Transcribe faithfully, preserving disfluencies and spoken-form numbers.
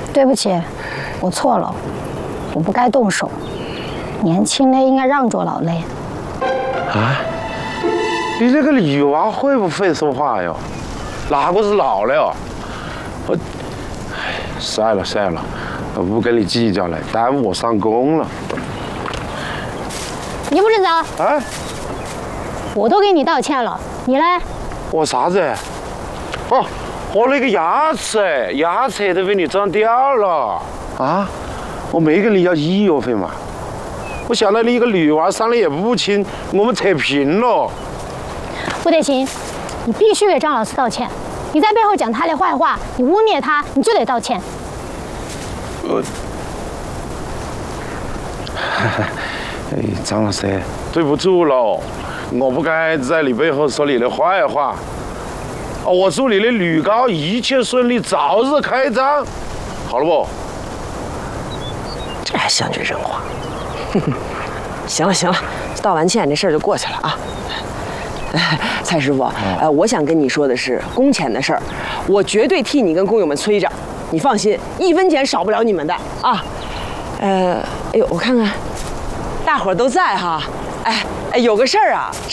对不起，我错了，我不该动手。年轻的应该让着老嘞。 啊？你这个女娃会不会说话哟？哪个是老了哟？我，哎，算了算了，我不跟你计较了，耽误我上工了。 你不准走！ 啊？ 我都给你道歉了，你嘞？ 我啥子？哦，我那个牙齿，牙齿都被你撞掉了啊！我没跟你要医药费嘛。我想到你一个女娃伤得也不轻，我们扯平了。 不得行，你必须给张老师道歉。你在背后讲他的坏话，你污蔑他，你就得道歉。 呃，哎，张老师，对不住了，我不该在你背后说你的坏话。哦，我祝你的女高一切顺利，早日开张，好了不？ 这还像句人话。行了行了，道完歉这事儿就过去了啊。蔡师傅，呃，我想跟你说的是工钱的事儿，我绝对替你跟工友们催着，你放心，一分钱少不了你们的啊。呃，哎呦，我看看，大伙儿都在哈。哎哎，有个事儿啊。